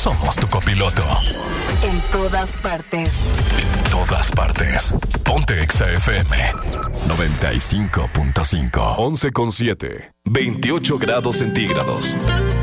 somos tu copiloto. En todas partes. En todas partes. Ponte Exa FM 95.5. 11,7. 28 grados centígrados.